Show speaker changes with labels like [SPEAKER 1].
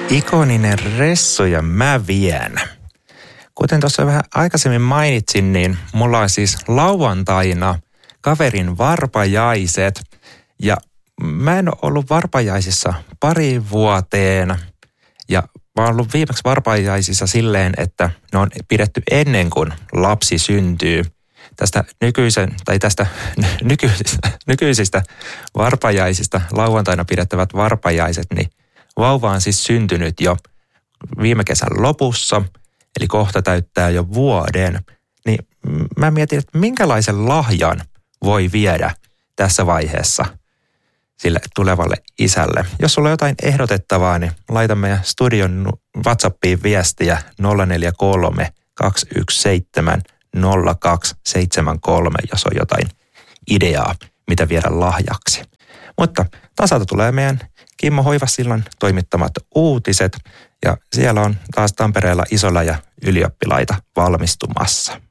[SPEAKER 1] Ikoninen Ressu ja mä vien. Kuten tuossa vähän aikaisemmin mainitsin, niin mulla on siis lauantaina kaverin varpajaiset. Ja mä en ole ollut varpajaisissa pari vuoteen. Ja mä oon ollut viimeksi varpajaisissa silleen, että ne on pidetty ennen kuin lapsi syntyy. Tästä nykyisistä varpajaisista lauantaina pidettävät varpajaiset, niin vauva on siis syntynyt jo viime kesän lopussa, eli kohta täyttää jo vuoden. Niin mä mietin, että minkälaisen lahjan voi viedä tässä vaiheessa sille tulevalle isälle. Jos sulla on jotain ehdotettavaa, niin laita meidän studion WhatsAppiin viestiä 043 217 0273, jos on jotain ideaa, mitä viedä lahjaksi. Mutta tasalta tulee meidän Kimmo Hoivasillan toimittamat uutiset, ja siellä on taas Tampereella Isoläjä ylioppilaita valmistumassa.